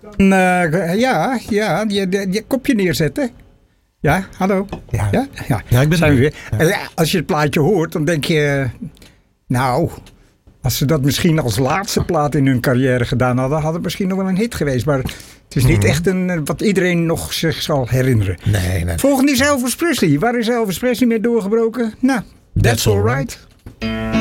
Je kopje neerzetten. Ja, hallo. Ja, ik ben Zijn we weer. Ja. Als je het plaatje hoort, dan denk je... Nou, als ze dat misschien als laatste plaat in hun carrière gedaan hadden... had het misschien nog wel een hit geweest. Maar het is niet echt wat iedereen nog zich zal herinneren. Nee. Volgende is Elvis Presley. Waar is Elvis Presley mee doorgebroken? Nou, That's Alright.